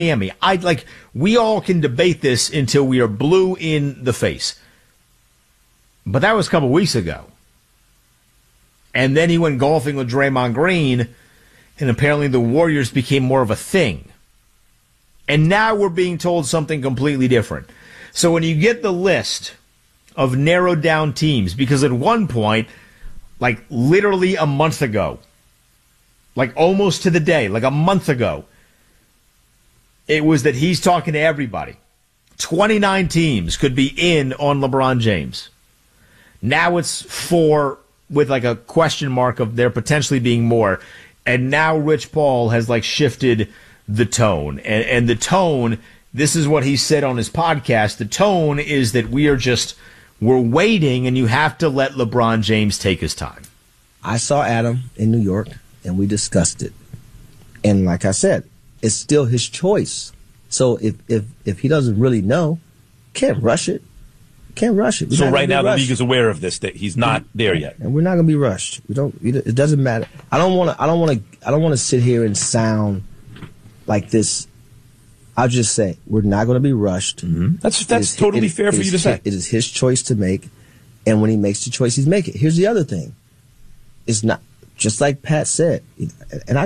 Miami. We all can debate this until we are blue in the face. But that was a couple weeks ago. And then he went golfing with Draymond Green, and apparently the Warriors became more of a thing. And now we're being told something completely different. So when you get the list of narrowed down teams, because at one point, like literally a month ago, like almost to the day, like a month ago, it was that he's talking to everybody. 29 teams could be in on LeBron James. Now it's 4 with like a question mark of there potentially being more. And now Rich Paul has like shifted the tone. And the tone, this is what he said on his podcast, the tone is that we're waiting and you have to let LeBron James take his time. I saw Adam in New York and we discussed it. And like I said, it's still his choice. So if he doesn't really know, can't rush it. Can't rush it. So right now the league is aware of this, that he's not there yet. And we're not going to be rushed. It doesn't matter. I don't want to sit here and sound like this. I'll just say we're not going to be rushed. Mm-hmm. That's totally fair for you to say. It is his choice to make, and when he makes the choice, he's making it. Here's the other thing: it's not just like Pat said, and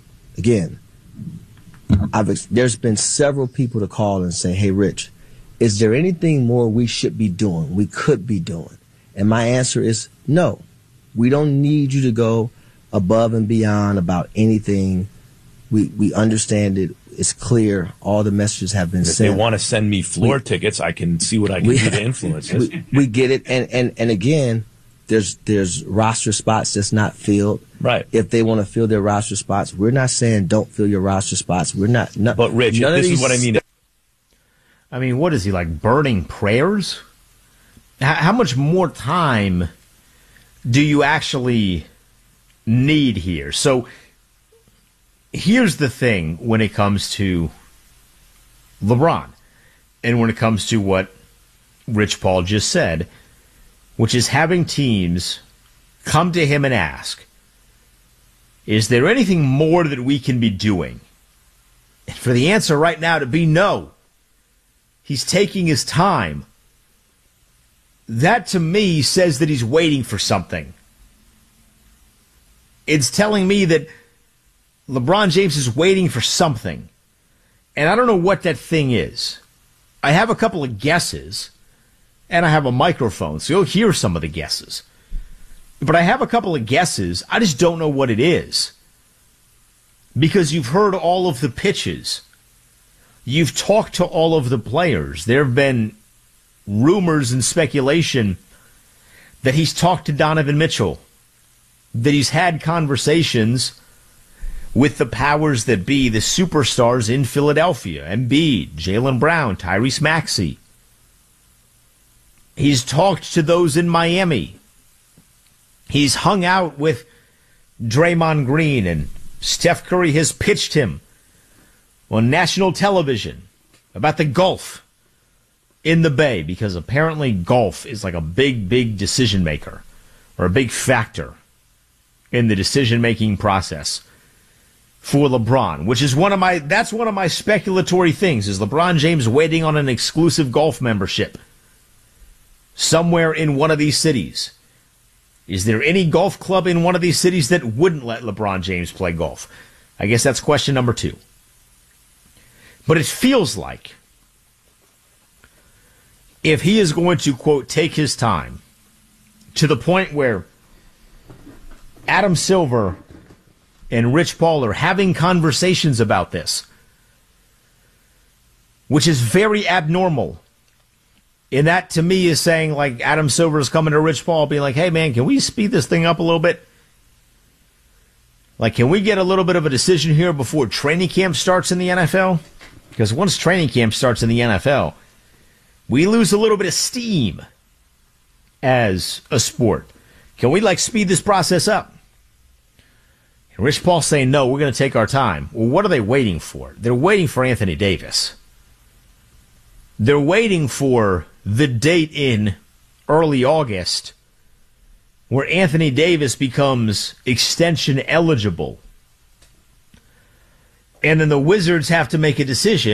there's been several people to call and say, "Hey, Rich, is there anything more we should be doing? We could be doing?" And my answer is no. We don't need you to go above and beyond about anything. We understand it. It's clear. All the messages have been sent. If they want to send me floor tickets, I can see what I can do to influence this. We get it. And again, there's roster spots that's not filled. Right. If they want to fill their roster spots, we're not saying don't fill your roster spots. We're not. But Rich, this is what I mean. I mean, what is he, like burning prayers? How much more time do you actually need here? So here's the thing when it comes to LeBron and when it comes to what Rich Paul just said, which is having teams come to him and ask, is there anything more that we can be doing? And for the answer right now to be no. He's taking his time. That, to me, says that he's waiting for something. It's telling me that LeBron James is waiting for something. And I don't know what that thing is. I have a couple of guesses, and I have a microphone, so you'll hear some of the guesses. But I have a couple of guesses. I just don't know what it is. Because you've heard all of the pitches. You've talked to all of the players. There have been rumors and speculation that he's talked to Donovan Mitchell, that he's had conversations with the powers that be, the superstars in Philadelphia, Embiid, Jaylen Brown, Tyrese Maxey. He's talked to those in Miami. He's hung out with Draymond Green, and Steph Curry has pitched him on national television about the golf in the Bay, because apparently golf is like a big decision maker or a big factor in the decision-making process for LeBron, which is one of my speculatory things, is LeBron James waiting on an exclusive golf membership somewhere in one of these cities. Is there any golf club in one of these cities that wouldn't let LeBron James play golf? I guess that's question number 2. But it feels like if he is going to, quote, take his time to the point where Adam Silver and Rich Paul are having conversations about this, which is very abnormal. And that, to me, is saying, like, Adam Silver is coming to Rich Paul being like, hey, man, can we speed this thing up a little bit? Like, can we get a little bit of a decision here before training camp starts in the NFL? Because once training camp starts in the NFL, we lose a little bit of steam as a sport. Can we, like, speed this process up? And Rich Paul saying, no, we're going to take our time. Well, what are they waiting for? They're waiting for Anthony Davis. They're waiting for the date in early August where Anthony Davis becomes extension eligible. And then the Wizards have to make a decision.